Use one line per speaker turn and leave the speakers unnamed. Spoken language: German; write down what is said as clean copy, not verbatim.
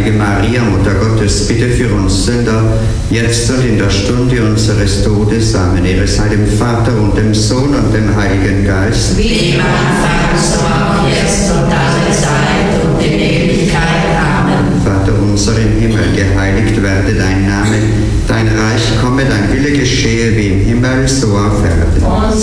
Heilige Maria, Mutter Gottes, bitte für uns Sünder, jetzt und in der Stunde unseres Todes. Amen. Ehre sei dem Vater und dem Sohn und dem Heiligen Geist.
Wie im Anfang, so auch jetzt und alle Zeit und in Ewigkeit. Amen.
Vater unser im Himmel, geheiligt werde dein Name, dein Reich komme, dein Wille geschehe wie im Himmel, so auf Erden.